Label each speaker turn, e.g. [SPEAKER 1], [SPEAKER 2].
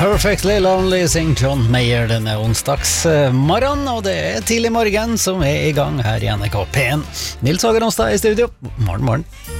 [SPEAKER 1] Perfectly Lonely, synger John Mayer denne onsdagsmorgen, og det tidlig morgen som i gang her i NRK P1. Nils Håger Onsdag i studio. Morgen.